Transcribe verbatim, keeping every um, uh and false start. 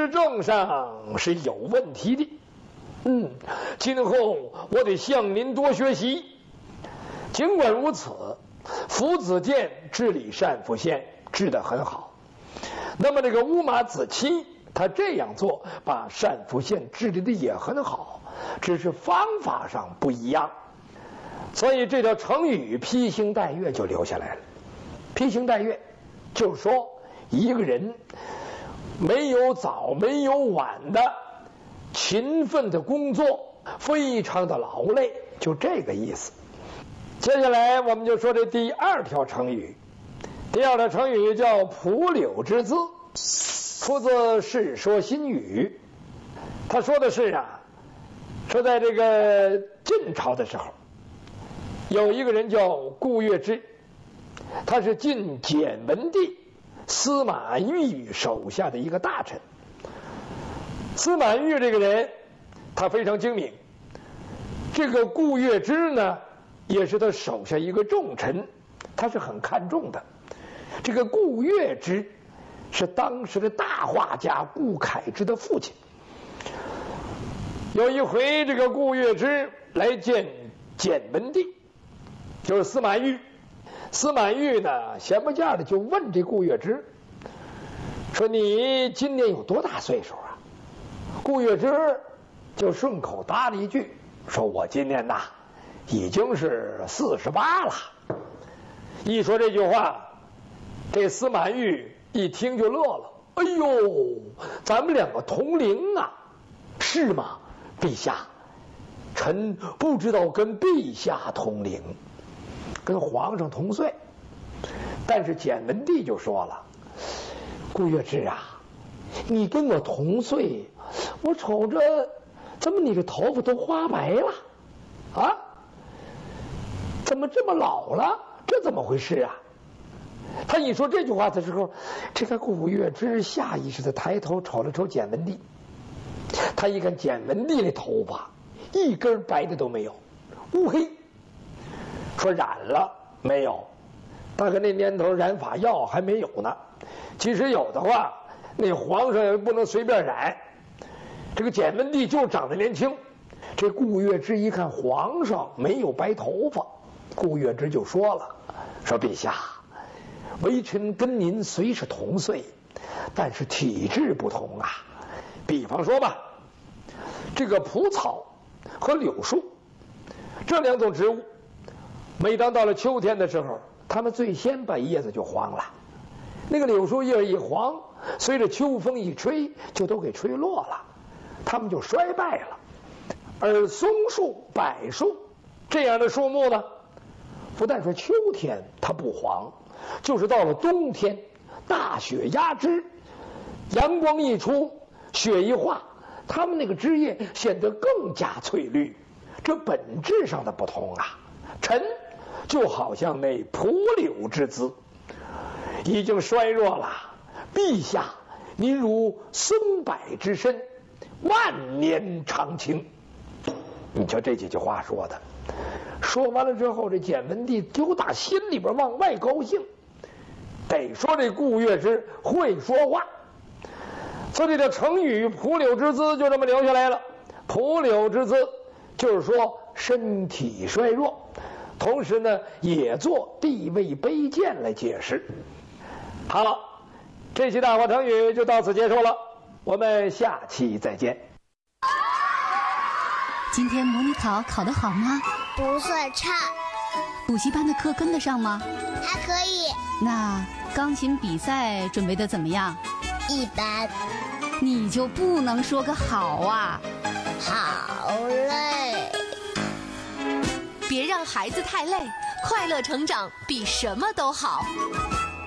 实证上是有问题的。嗯，今后我得向您多学习。尽管如此，福子健治理单府县治得很好。那么这个乌马子期，他这样做，把单府县治理的也很好，只是方法上不一样。所以这条成语披星戴月就留下来了。披星戴月就是说一个人没有早没有晚的勤奋的工作，非常的劳累，就这个意思。接下来我们就说这第二条成语。第二条成语叫蒲柳之姿，出自《世说新语》。他说的是啊，说在这个晋朝的时候，有一个人叫顾月之，他是晋简文帝司马懿手下的一个大臣。司马懿这个人他非常精明，这个顾月之呢也是他手下一个重臣，他是很看重的。这个顾月之是当时的大画家顾恺之的父亲。有一回这个顾月之来见简文帝，就是司马懿。司马懿呢闲不见的就问这顾月之说，你今年有多大岁数啊？顾月之就顺口答了一句，说我今年呐已经是四十八了。一说这句话，这司马懿一听就乐了，哎呦，咱们两个同龄啊。是吗，陛下？臣不知道跟陛下同龄，跟皇上同岁。但是简文帝就说了，顾月之啊，你跟我同岁，我瞅着怎么你这头发都花白了啊？怎么这么老了？这怎么回事啊？他一说这句话的时候，这个顾月之下意识的抬头瞅了瞅简文帝，他一看简文帝的头发一根白的都没有，乌黑。说染了没有？大概那年头染发药还没有呢，即使有的话，那皇上也不能随便染。这个简文帝就长得年轻。这顾月之一看皇上没有白头发，顾月之就说了，说陛下，微臣跟您虽是同岁，但是体质不同啊。比方说吧，这个蒲草和柳树这两种植物，每当到了秋天的时候，它们最先把叶子就黄了。那个柳树叶一黄，随着秋风一吹，就都给吹落了，它们就衰败了。而松树、柏树这样的树木呢，不但说秋天它不黄，就是到了冬天，大雪压枝，阳光一出，雪一化，它们那个枝叶显得更加翠绿。这本质上的不同啊，臣就好像那蒲柳之姿，已经衰弱了。陛下，您如松柏之身，万年长青。你瞧这几句话说的，说完了之后，这简文帝就打心里边往外高兴，得说这顾月之会说话。所以这个成语蒲柳之姿就这么留下来了。蒲柳之姿就是说身体衰弱，同时呢也做地位卑贱来解释。好了，这期大话成语就到此结束了，我们下期再见。 今天模拟考考得好吗？ 不算差。 补习班的课跟得上吗？ 还可以。 那钢琴比赛准备得怎么样？ 一般。 你就不能说个好啊？ 好累。 别让孩子太累，快乐成长比什么都好。